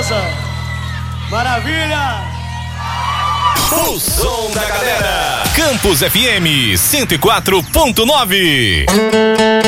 Beleza? Maravilha! O som da galera. Campus FM 104.9.